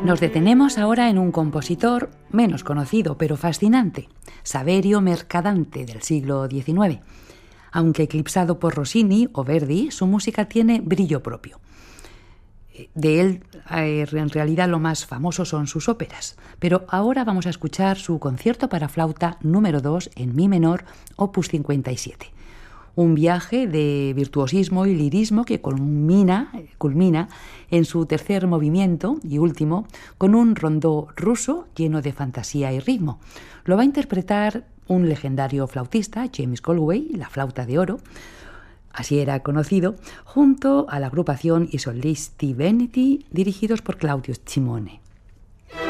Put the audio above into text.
Nos detenemos ahora en un compositor menos conocido, pero fascinante, Saverio Mercadante, del siglo XIX. Aunque eclipsado por Rossini o Verdi, su música tiene brillo propio. De él, en realidad, lo más famoso son sus óperas, pero ahora vamos a escuchar su concierto para flauta número 2 en mi menor, opus 57. Un viaje de virtuosismo y lirismo que culmina en su tercer movimiento y último con un rondó ruso lleno de fantasía y ritmo. Lo va a interpretar un legendario flautista, James Galway, la flauta de oro, así era conocido, junto a la agrupación I Solisti Veneti, dirigidos por Claudio Cimone.